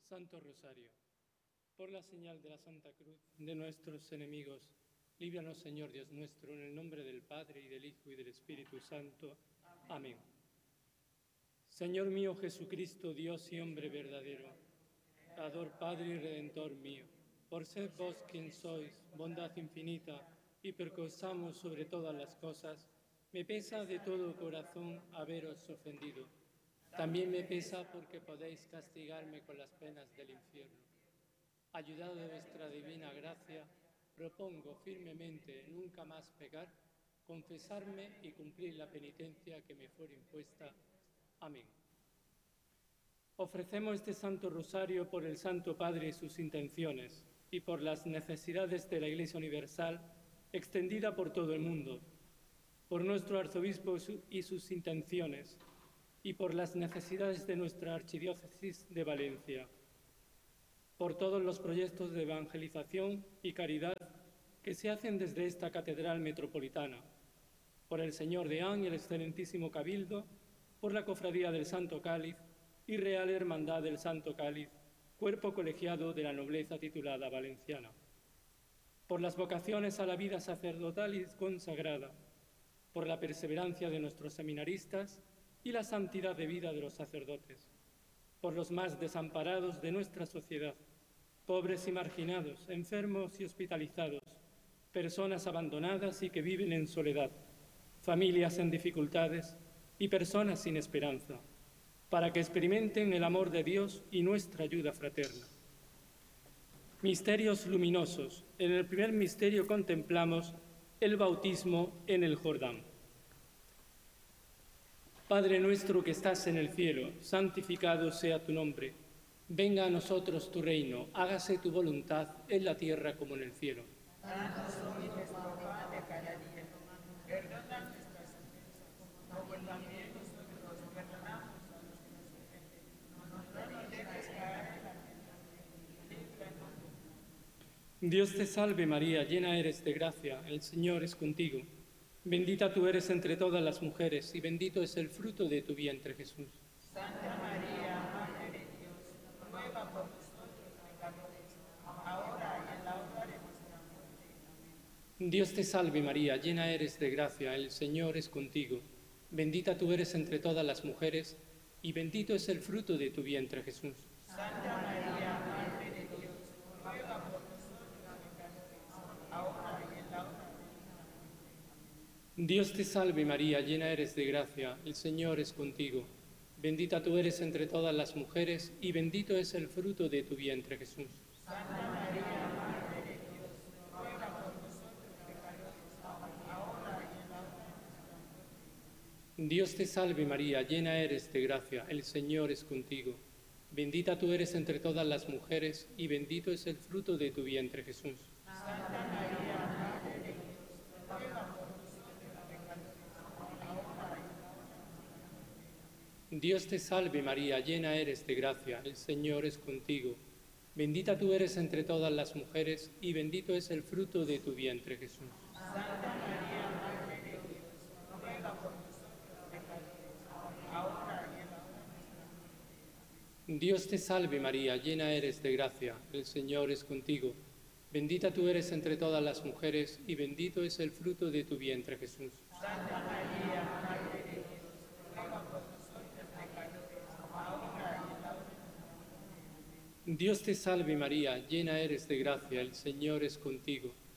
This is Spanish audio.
Santo Rosario, por la señal de la Santa Cruz de nuestros enemigos, líbranos, Señor Dios nuestro, en el nombre del Padre, y del Hijo, y del Espíritu Santo. Amén. Señor mío Jesucristo, Dios y hombre verdadero, Creador, Padre y Redentor mío, por ser vos quien sois, bondad infinita, y porque os amo sobre todas las cosas, me pesa de todo corazón haberos ofendido. También me pesa porque podéis castigarme con las penas del infierno. Ayudado de vuestra divina gracia, propongo firmemente nunca más pecar, confesarme y cumplir la penitencia que me fuere impuesta. Amén. Ofrecemos este Santo Rosario por el Santo Padre y sus intenciones, y por las necesidades de la Iglesia Universal, extendida por todo el mundo, por nuestro arzobispo y sus intenciones, y por las necesidades de nuestra archidiócesis de Valencia, por todos los proyectos de evangelización y caridad que se hacen desde esta catedral metropolitana, por el Señor Deán y el excelentísimo Cabildo, por la Cofradía del Santo Cáliz y Real Hermandad del Santo Cáliz, cuerpo colegiado de la nobleza titulada valenciana, por las vocaciones a la vida sacerdotal y consagrada, por la perseverancia de nuestros seminaristas y la santidad de vida de los sacerdotes, por los más desamparados de nuestra sociedad, pobres y marginados, enfermos y hospitalizados, personas abandonadas y que viven en soledad, familias en dificultades y personas sin esperanza, para que experimenten el amor de Dios y nuestra ayuda fraterna. Misterios luminosos. En el primer misterio contemplamos el bautismo en el Jordán. Padre nuestro que estás en el cielo, santificado sea tu nombre. Venga a nosotros tu reino, hágase tu voluntad en la tierra como en el cielo. Danos hoy nuestro pan de cada día. Perdona nuestras ofensas, como también nosotros perdonamos a los que nos ofenden. No nos dejes caer en la tentación, líbranos del mal. Dios te salve María, llena eres de gracia, el Señor es contigo. Bendita tú eres entre todas las mujeres, y bendito es el fruto de tu vientre, Jesús. Santa María, Madre de Dios, ruega por nosotros pecadores, ahora y en la hora de nuestra muerte. Amén. Dios te salve María, llena eres de gracia, el Señor es contigo. Bendita tú eres entre todas las mujeres, y bendito es el fruto de tu vientre, Jesús. Santa María, Madre de Dios, ruega por nosotros pecadores, ahora y en la hora de nuestra muerte. Dios te salve María, llena eres de gracia, el Señor es contigo. Bendita tú eres entre todas las mujeres, y bendito es el fruto de tu vientre, Jesús. Santa María, Madre de Dios, ruega por nosotros pecadores, ahora y en la hora de nuestra muerte. Dios te salve María, llena eres de gracia, el Señor es contigo. Bendita tú eres entre todas las mujeres, y bendito es el fruto de tu vientre, Jesús. Santa María, Madre de Dios, ruega por nosotros pecadores, ahora y en la hora de nuestra muerte. Dios te salve María, llena eres de gracia, el Señor es contigo. Bendita tú eres entre todas las mujeres, y bendito es el fruto de tu vientre, Jesús. Santa María, Madre de Dios, ruega por nosotros pecadores, ahora y en la hora de nuestra muerte. Dios te salve María, llena eres de gracia, el Señor es contigo. Bendita tú eres entre todas las mujeres, y bendito es el fruto de tu vientre, Jesús. Santa María, Madre de Dios, ruega por nosotros pecadores, ahora y en la hora de nuestra muerte. Dios te salve María, llena eres de gracia, el Señor es contigo.